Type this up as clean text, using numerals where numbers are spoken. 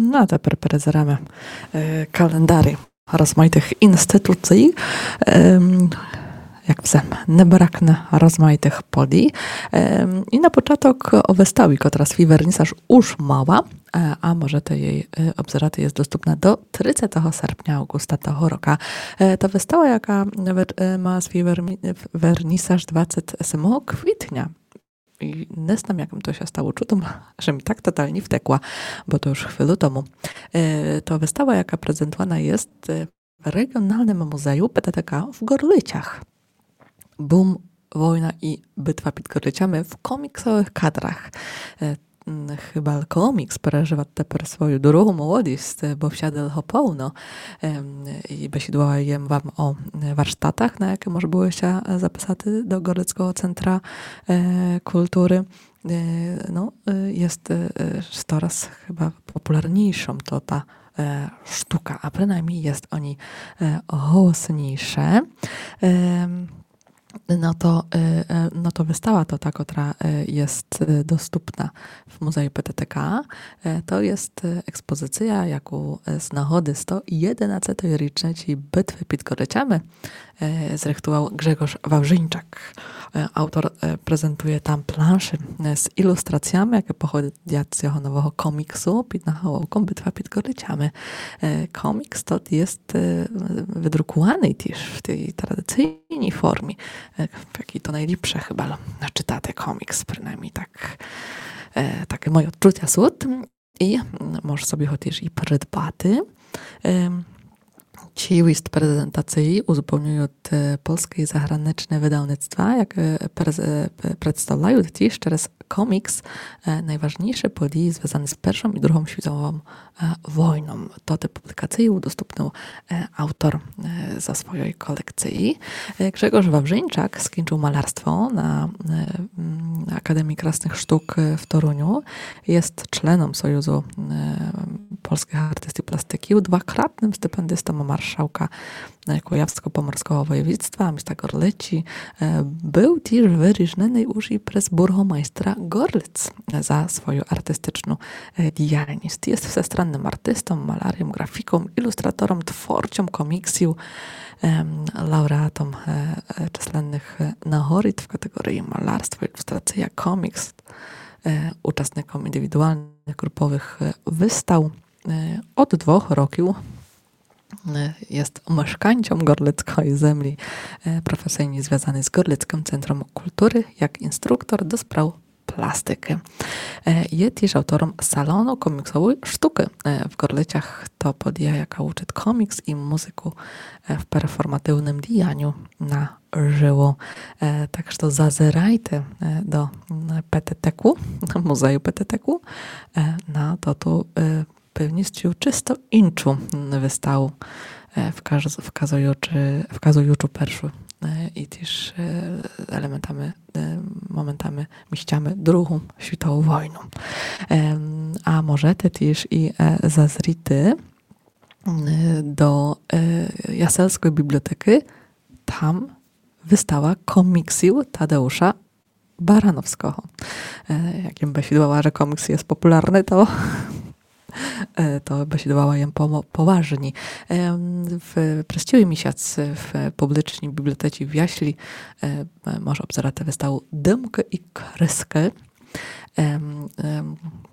No, tepер перезеремо календарі розмаїтих інституцій. Jak wzem, nie brakne rozmaitych podii. I na początek o wystawie, która swój wernisaż już mała, a może to jej obzeraty jest dostępna do 30 sierpnia augusta tego roku. To wystawa, jaka ma swój wernisaż 27 kwietnia. I nie znam, jakim to się stało cudem, że mi tak totalnie wtekła, bo to już chwilę temu. To wystawa, jaka prezentowana jest w Regionalnym Muzeum PTTK w Gorlicach. Boom, wojna i bitwa pod Gorlicami w komiksowych kadrach. Chyba komiks przeżywa teper swoją drugą młodość, bo wsiadł ho pełno i besiedłałem wam o warsztatach, na jakie można było się zapisać do Gorlickiego Centra Kultury. No, jest coraz chyba popularniejszą to ta sztuka, a przynajmniej jest oni głośniejsze. No to wystawa to ta, która jest dostępna w Muzeum PTTK. To jest ekspozycja, jaką z nagody 111. rocznicy bitwy pod Gorlicami zrychtował Grzegorz Wawrzyńczak. Autor prezentuje tam plansze z ilustracjami, jakie pochodzą z jego nowego komiksu pod nahołką Bitwa pod Gorlicami. Komiks to jest wydrukowany też w tej tradycyjnej formie. W jakiej to najlepsze chyba czytate komiks, przynajmniej tak. Takie moje odczucia są. I może sobie chociaż i prydbaty. Ci list prezentacji uzupełniają polskie i zagraniczne wydawnictwa, jak przedstawiają też przez komiks najważniejsze podії związane z I i II światową wojną. To te publikacje udostępnił autor za swojej kolekcji. Grzegorz Wawrzyńczak skończył malarstwo na Akademii Krasnych Sztuk w Toruniu. Jest członem Sojuszu Polskich Artystów Plastyki, dwukrotnym stypendystą marszałka Kujawsko-Pomorskiego Województwa, miasta Gorlici. Był też wyróżniony już i przez burgomajstra Gorlic za swoją artystyczną działalność. Jest wszechstronnym artystą, malarzem, grafiką, ilustratorem, twórcą komiksów, laureatom czyslennych nagród w kategorii malarstwo, ilustracja, komiks, uczestnikom indywidualnych, grupowych wystaw. Od 2 roków jest mieszkańcą Gorlickiej Ziemi, profesjonalnie związany z Gorlickim Centrum Kultury, jak instruktor do spraw plastyki. Jest też autorem salonu komiksowej sztuki w Gorlicach. To podja, jaka uczy komiks i muzyku w performatywnym działaniu na żywo. Także to zazerajcie do PTTK, Muzeum PTTK, na to tu pewnie czysto inczu wystał wkazujący pierwszy i też elementami, momentami mieściamy II światową wojną. A może też i zazrity do Jaselskiej Biblioteki. Tam wystawa komiksów Tadeusza Baranowskiego. Jakim besidłała, że komiks jest popularny, to besidłała ją poważnie. W prestiły miesiąc w publicznej bibliotece w Jaśli może obserwować wystawę Dymkę i Kryskę.